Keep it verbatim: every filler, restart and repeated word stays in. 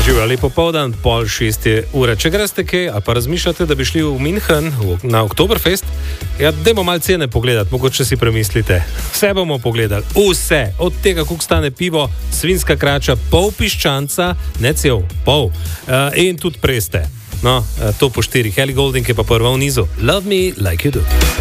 Živijo, lepo povdan, pol šest je ura. Če greste kaj, a pa razmišljate, da bi šli v München na Oktoberfest, ja, dajmo malo cene pogledati, mogoče si premislite. Vse bomo pogledali, vse. Od tega, koliko stane pivo, svinska krača, pol piščanca, ne cel, pol. Uh, in tudi preste. No, uh, to po štirih. Ellie Goulding je pa prva v nizu. Love me like you do.